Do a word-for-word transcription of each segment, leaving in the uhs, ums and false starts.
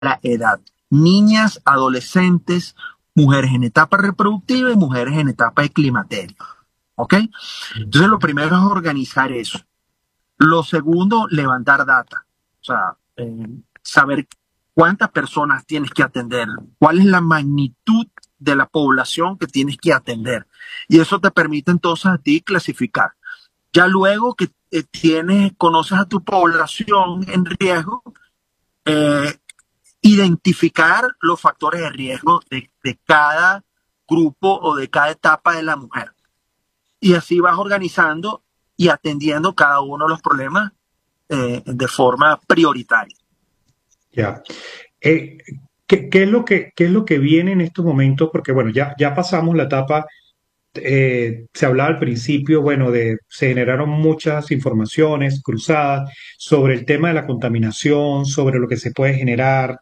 la edad. Niñas, adolescentes, mujeres en etapa reproductiva y mujeres en etapa de climaterio. ¿Ok? Entonces lo primero es organizar eso. Lo segundo, levantar data. O sea, eh, saber cuántas personas tienes que atender, cuál es la magnitud de la población que tienes que atender. Y eso te permite entonces a ti clasificar. Ya luego que eh, tienes, conoces a tu población en riesgo, eh, identificar los factores de riesgo de, de cada grupo o de cada etapa de la mujer. Y así vas organizando y atendiendo cada uno de los problemas eh, de forma prioritaria. Ya. Eh, ¿qué, qué es lo que, qué es lo que viene en estos momentos? Porque bueno, ya, ya pasamos la etapa, eh, se hablaba al principio, bueno, de, se generaron muchas informaciones cruzadas sobre el tema de la contaminación, sobre lo que se puede generar.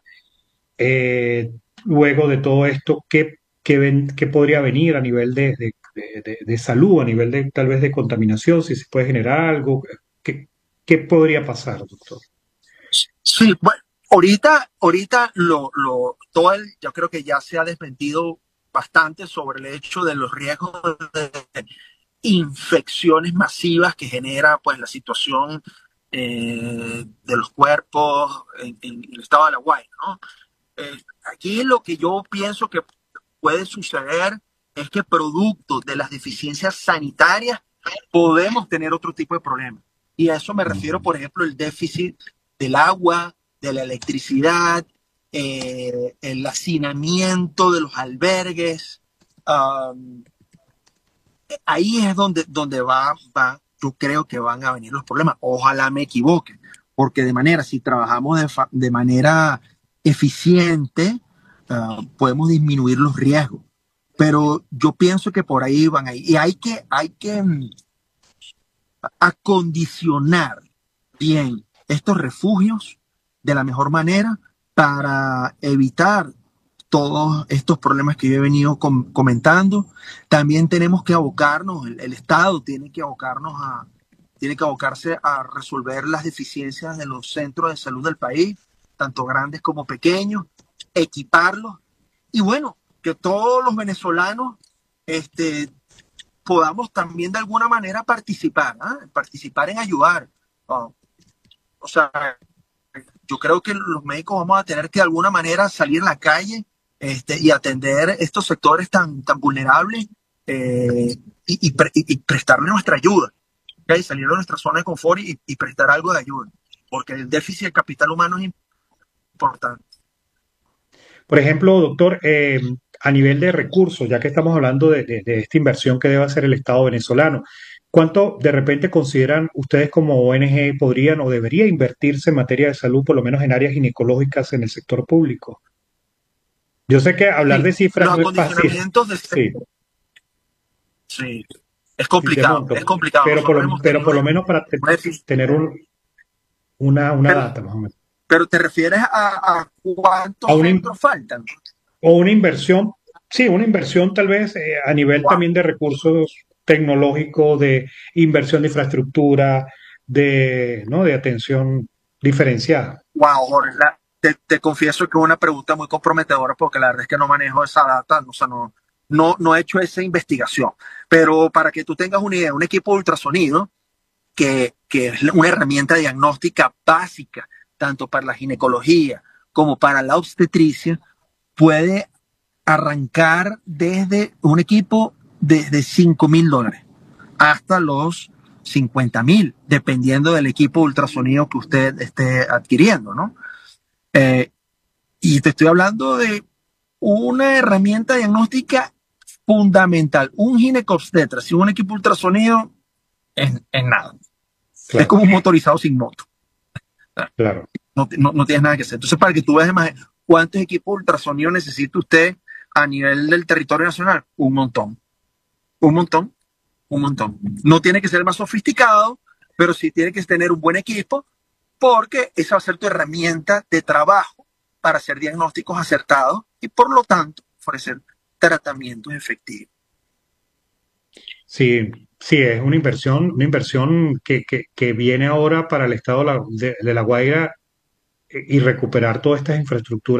Eh, luego de todo esto, ¿qué, qué, ven- qué podría venir a nivel de, de, de- de- de salud, a nivel de tal vez de contaminación, si se puede generar algo? ¿Qué, qué podría pasar, doctor? Sí, bueno, ahorita, ahorita lo, lo, todo el, yo creo que ya se ha desmentido bastante sobre el hecho de los riesgos de infecciones masivas que genera pues la situación eh, de los cuerpos en, en el estado de La Guaira, ¿no? Eh, aquí lo que yo pienso que puede suceder es que producto de las deficiencias sanitarias podemos tener otro tipo de problemas. Y a eso me refiero, por ejemplo, el déficit del agua, de la electricidad, eh, el hacinamiento de los albergues. Um, ahí es donde, donde va, va, yo creo que van a venir los problemas. Ojalá me equivoque, porque de manera, si trabajamos de, fa- de manera eficiente, uh, podemos disminuir los riesgos. Pero yo pienso que por ahí van ahí. Y hay que, hay que mm, acondicionar bien estos refugios de la mejor manera para evitar todos estos problemas que yo he venido com comentando. También tenemos que abocarnos, el, el Estado tiene que abocarnos a, tiene que abocarse a resolver las deficiencias de los centros de salud del país, tanto grandes como pequeños, equiparlos y bueno, que todos los venezolanos este, podamos también de alguna manera participar, ¿eh? Participar en ayudar. Oh, o sea, yo creo que los médicos vamos a tener que de alguna manera salir a la calle este, y atender estos sectores tan, tan vulnerables eh, y, y, pre y, prestarle nuestra ayuda, ¿okay? Salir de nuestra zona de confort y, y prestar algo de ayuda, porque el déficit de capital humano es importante. Por ejemplo, doctor, eh, a nivel de recursos, ya que estamos hablando de, de- de esta inversión que debe hacer el Estado venezolano, ¿cuánto de repente consideran ustedes como O N G podrían o debería invertirse en materia de salud, por lo menos en áreas ginecológicas en el sector público? Yo sé que hablar Sí, de cifras los no es fácil, acondicionamientos de sí, sí, es sí, de complicado, monto, es complicado. pero por Nosotros lo, hemos pero tenido por una, lo menos para te- una deficiencia. tener un- una, una Pero, data más o menos. pero te refieres a, a A cuántos una, centros faltan. o una inversión, sí, una inversión tal vez eh, a nivel Wow, también de recursos tecnológicos, de inversión de infraestructura, de, ¿no? De atención diferenciada. wow, Jorge, la- te, te confieso que es una pregunta muy comprometedora porque la verdad es que no manejo esa data, o sea, no, no, no he hecho esa investigación. Pero para que tú tengas una idea, un equipo de ultrasonido, que, que es una herramienta diagnóstica básica, tanto para la ginecología como para la obstetricia, puede arrancar desde un equipo desde cinco mil dólares hasta los cincuenta mil, dependiendo del equipo de ultrasonido que usted esté adquiriendo, ¿no? Eh, y te estoy hablando de una herramienta diagnóstica fundamental. Un ginecobstetra sin un equipo ultrasonido es, es nada. Es Claro, como un motorizado sin moto. claro. No, no, no tienes nada que hacer. Entonces, para que tú veas más cuántos equipos ultrasonidos necesita usted a nivel del territorio nacional, un montón. Un montón, un montón. No tiene que ser más sofisticado, pero sí tiene que tener un buen equipo porque esa va a ser tu herramienta de trabajo para hacer diagnósticos acertados y por lo tanto ofrecer tratamientos efectivos. Sí, sí, es una inversión, una inversión que, que, que viene ahora para el estado de La, de- de La Guaira y recuperar todas estas infraestructuras